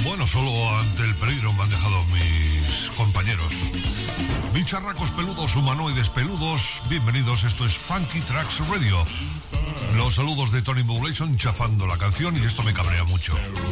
Bueno, solo ante el peligro me han dejado mis compañeros. Bicharracos peludos, humanoides peludos, bienvenidos, esto es Funky Tracks Radio. Los saludos de Tony Modulation chafando la canción y esto me cabrea mucho.